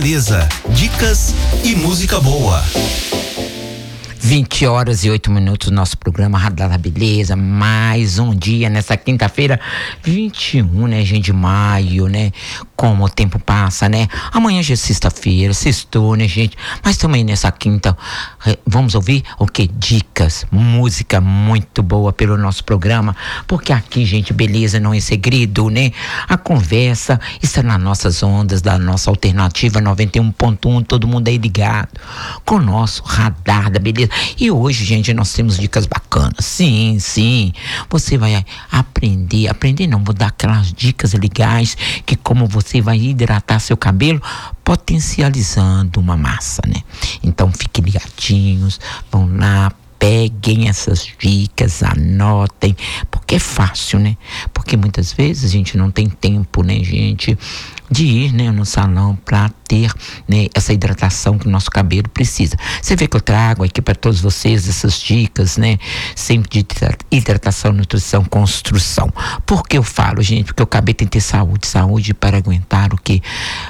Beleza, dicas e música boa. 20h08, nosso programa Radar da Beleza, mais um dia nessa quinta-feira, 21, né, gente, de maio, né, como o tempo passa, né, amanhã já é sexta-feira, sextou, né, gente, mas também nessa quinta, vamos ouvir o que? Dicas, música muito boa pelo nosso programa, porque aqui, gente, beleza não é segredo, né, a conversa está nas nossas ondas, da nossa alternativa 91.1, todo mundo aí ligado, com o nosso Radar da Beleza. E hoje, gente, nós temos dicas bacanas. Sim, você vai aprender não, vou dar aquelas dicas legais que como você vai hidratar seu cabelo potencializando uma massa, né? Então fiquem ligadinhos, vão lá, peguem essas dicas, anotem, porque é fácil, né? Porque muitas vezes a gente não tem tempo, né, gente, de ir, né, no salão para ter, né, essa hidratação que o nosso cabelo precisa. Você vê que eu trago aqui para todos vocês essas dicas, né, sempre de hidratação, nutrição, construção. Por que eu falo, gente? Porque o cabelo tem que ter saúde para aguentar o que?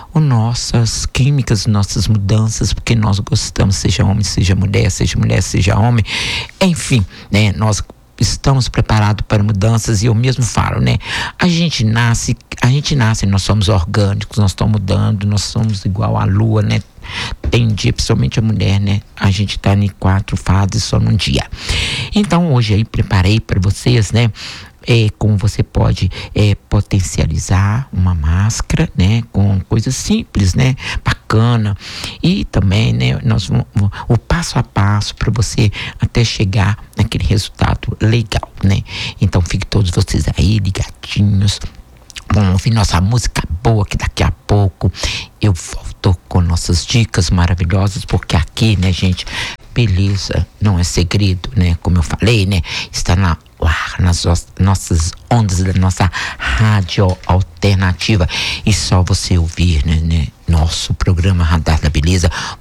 Nossas químicas, nossas mudanças, porque nós gostamos, seja homem, seja mulher, seja homem, enfim, né, nós estamos preparados para mudanças. E eu mesmo falo, né, a gente nasce, nós somos orgânicos, nós estamos mudando, nós somos igual a lua, né, tem dia, principalmente a mulher, né, a gente tá em 4 fases só num dia. Então hoje aí preparei para vocês, né, como você pode potencializar uma máscara, né, com coisas simples, né, bacana, e também, né, nós vamos o passo a passo para você até chegar naquele resultado legal, né. Então fiquem todos vocês aí ligadinhos, vamos ouvir nossa música boa, que daqui a pouco eu volto com nossas dicas maravilhosas, porque aqui, né, gente, beleza não é segredo, né, como eu falei, né, está nas nossas ondas da nossa rádio alternativa, e só você ouvir, né, nosso programa Radar da Beleza